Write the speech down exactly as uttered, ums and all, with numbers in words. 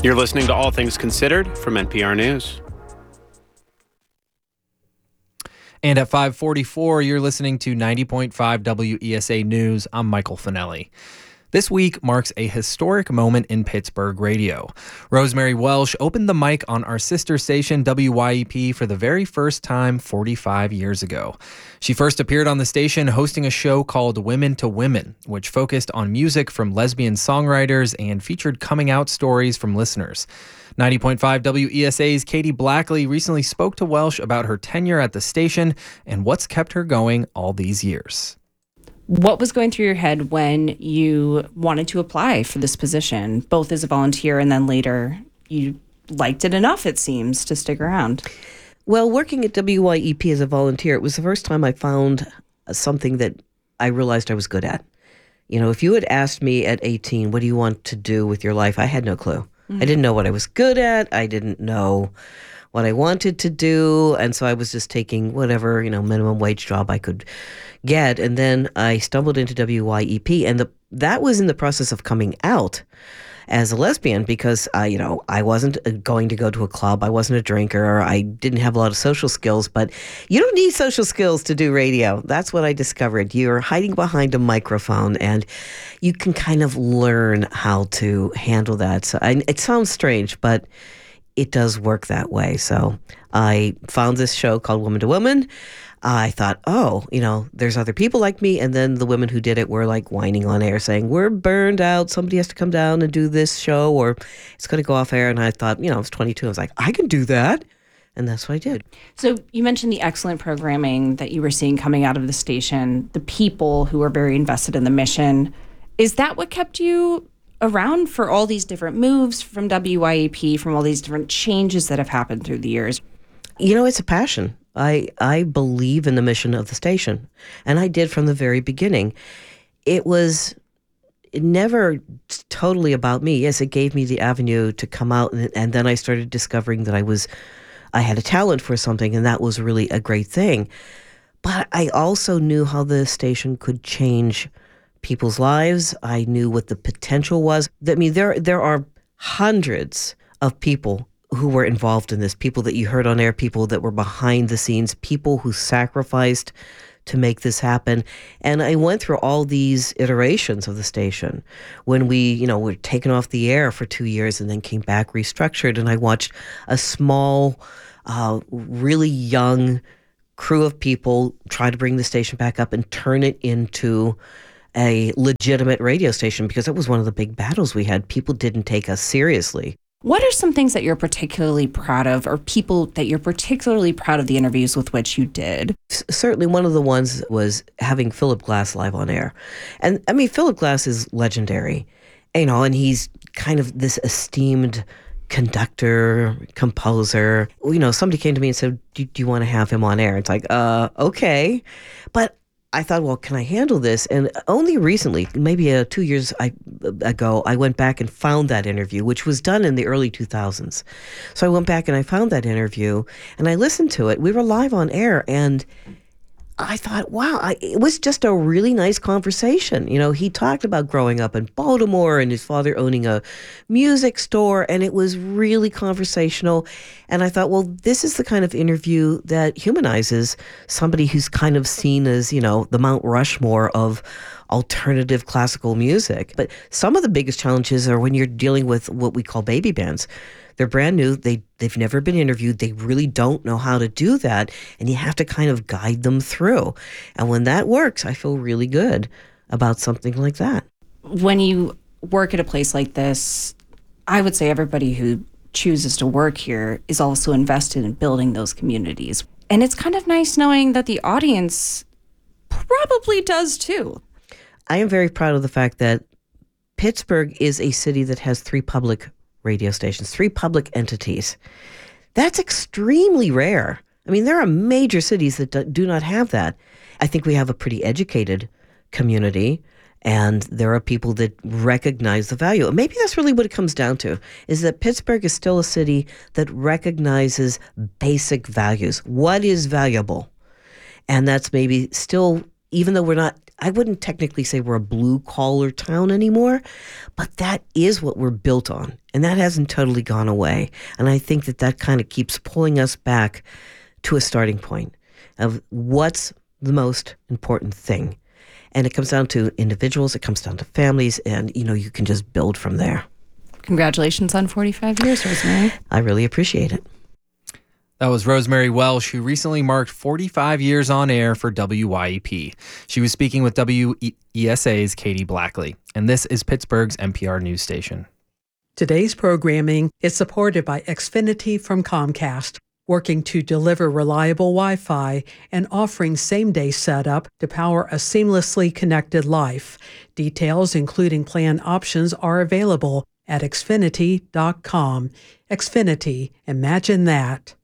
You're listening to All Things Considered from N P R News. And at five forty-four, you're listening to ninety point five W E S A News. I'm Michael Finelli. This week marks a historic moment in Pittsburgh radio. Rosemary Welsh opened the mic on our sister station, W Y E P, for the very first time forty-five years ago. She first appeared on the station hosting a show called Women to Women, which focused on music from lesbian songwriters and featured coming out stories from listeners. ninety point five W E S A's Katie Blackley recently spoke to Welsh about her tenure at the station and what's kept her going all these years. What was going through your head when you wanted to apply for this position, both as a volunteer and then later you liked it enough, it seems, to stick around? Well, working at W Y E P as a volunteer, it was the first time I found something that I realized I was good at. You know, if you had asked me at eighteen, what do you want to do with your life? I had no clue. Mm-hmm. I didn't know what I was good at. I didn't know what I wanted to do. And so I was just taking whatever, you know, minimum wage job I could get. And then I stumbled into W Y E P, and the, that was in the process of coming out as a lesbian because, uh, you know, I wasn't going to go to a club. I wasn't a drinker. I didn't have a lot of social skills, but you don't need social skills to do radio. That's what I discovered. You're hiding behind a microphone and you can kind of learn how to handle that. So I, it sounds strange, but it does work that way. So I found this show called Woman to Woman. I thought, oh, you know, there's other people like me. And then the women who did it were like whining on air saying, we're burned out. Somebody has to come down and do this show or it's going to go off air. And I thought, you know, I was twenty-two. I was like, I can do that. And that's what I did. So you mentioned the excellent programming that you were seeing coming out of the station, the people who were very invested in the mission. Is that what kept you around for all these different moves from W Y E P, from all these different changes that have happened through the years? You know, it's a passion. I, I believe in the mission of the station, and I did from the very beginning. It was never totally about me. Yes, it gave me the avenue to come out, and, and then I started discovering that I was, I had a talent for something, and that was really a great thing. But I also knew how the station could change people's lives. I knew what the potential was. I mean, there there are hundreds of people who were involved in this, people that you heard on air, people that were behind the scenes, people who sacrificed to make this happen. And I went through all these iterations of the station when we, you know, were taken off the air for two years and then came back restructured. And I watched a small, uh, really young crew of people try to bring the station back up and turn it into a legitimate radio station, because it was one of the big battles we had. People didn't take us seriously. What are some things that you're particularly proud of, or people that you're particularly proud of the interviews with which you did? S- certainly one of the ones was having Philip Glass live on air. And I mean, Philip Glass is legendary, you know, and he's kind of this esteemed conductor, composer. You know, somebody came to me and said, do, do you want to have him on air? It's like, uh, okay. But I thought, well, can I handle this? And only recently, maybe uh, two years I, ago, I went back and found that interview, which was done in the early two thousands. So I went back and I found that interview and I listened to it. We were live on air and I thought, wow, I, it was just a really nice conversation. You know, he talked about growing up in Baltimore and his father owning a music store, and it was really conversational. And I thought, well, this is the kind of interview that humanizes somebody who's kind of seen as, you know, the Mount Rushmore of alternative classical music. But some of the biggest challenges are when you're dealing with what we call baby bands. They're brand new. They, they've never been interviewed. They really don't know how to do that. And you have to kind of guide them through. And when that works, I feel really good about something like that. When you work at a place like this, I would say everybody who chooses to work here is also invested in building those communities. And it's kind of nice knowing that the audience probably does too. I am very proud of the fact that Pittsburgh is a city that has three public radio stations, three public entities. That's extremely rare. I mean, there are major cities that do not have that. I think we have a pretty educated community, and there are people that recognize the value. And maybe that's really what it comes down to, is that Pittsburgh is still a city that recognizes basic values. What is valuable? And that's maybe still, even though we're not I wouldn't technically say we're a blue collar town anymore, but that is what we're built on. And that hasn't totally gone away. And I think that that kind of keeps pulling us back to a starting point of what's the most important thing. And it comes down to individuals, it comes down to families, and, you know, you can just build from there. Congratulations on forty-five years, Rosemary. I really appreciate it. That was Rosemary Welsh, who recently marked forty-five years on air for W Y E P. She was speaking with W E S A's Katie Blackley, and this is Pittsburgh's N P R news station. Today's programming is supported by Xfinity from Comcast, working to deliver reliable Wi-Fi and offering same-day setup to power a seamlessly connected life. Details, including plan options, are available at xfinity dot com. Xfinity, imagine that.